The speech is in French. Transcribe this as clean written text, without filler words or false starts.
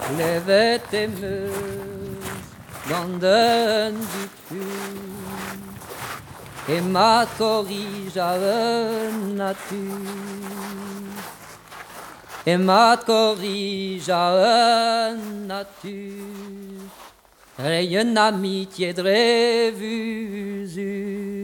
lève tes mains dans du cul et ma corrige à nature et ma corrige à nature. Rien amitié de révue